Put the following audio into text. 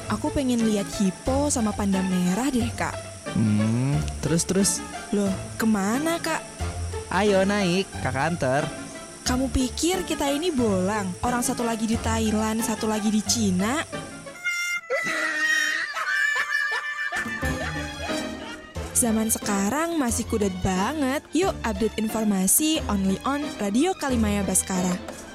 Aku pengen lihat hipo sama panda merah deh, Kak. Terus. Loh, kemana, Kak? Ayo naik, kakak anter. Kamu pikir kita ini bolang? Orang satu lagi di Thailand, satu lagi di Cina. Zaman sekarang masih kudet banget. Yuk update informasi only on Radio Kalimaya Baskara.